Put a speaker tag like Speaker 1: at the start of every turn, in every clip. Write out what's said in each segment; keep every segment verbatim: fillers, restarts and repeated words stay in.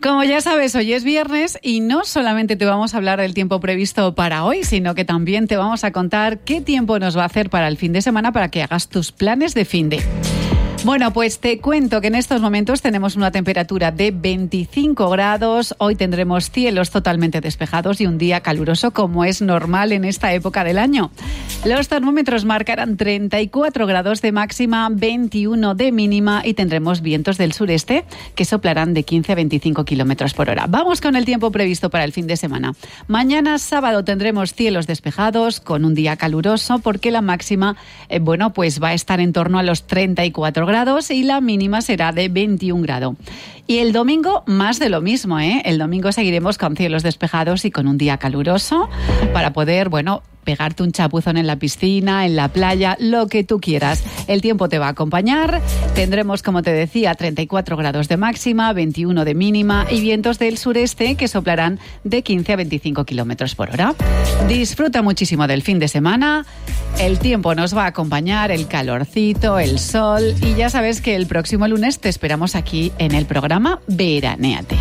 Speaker 1: Como ya sabes, hoy es viernes y no solamente te vamos a hablar del tiempo previsto para hoy, sino que también te vamos a contar qué tiempo nos va a hacer para el fin de semana para que hagas tus planes de finde. Bueno, pues te cuento que en estos momentos tenemos una temperatura de veinticinco grados. Hoy tendremos cielos totalmente despejados y un día caluroso como es normal en esta época del año. Los termómetros marcarán treinta y cuatro grados de máxima, veintiuno de mínima y tendremos vientos del sureste que soplarán de quince a veinticinco kilómetros por hora. Vamos con el tiempo previsto para el fin de semana. Mañana sábado tendremos cielos despejados con un día caluroso porque la máxima, eh, bueno, pues va a estar en torno a los treinta y cuatro grados y la mínima será de veintiún grados. Y el domingo más de lo mismo, ¿eh? El domingo seguiremos con cielos despejados y con un día caluroso para poder, bueno, pegarte un chapuzón en la piscina, en la playa, lo que tú quieras. El tiempo te va a acompañar. Tendremos, como te decía, treinta y cuatro grados de máxima, veintiuno de mínima y vientos del sureste que soplarán de quince a veinticinco kilómetros por hora. Disfruta muchísimo del fin de semana. El tiempo nos va a acompañar, el calorcito, el sol. Y ya sabes que el próximo lunes te esperamos aquí en el programa Veranéate.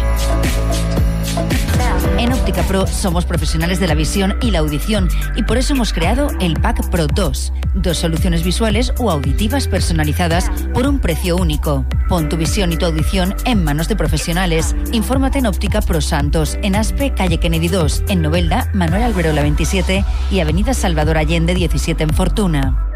Speaker 2: En Óptica Pro somos profesionales de la visión y la audición y por eso hemos creado el Pack Pro dos. Dos soluciones visuales o auditivas personalizadas por un precio único. Pon tu visión y tu audición en manos de profesionales. Infórmate en Óptica Pro Santos, en Aspe, calle Kennedy dos, en Novelda, Manuel Alberola veintisiete y avenida Salvador Allende diecisiete en Fortuna.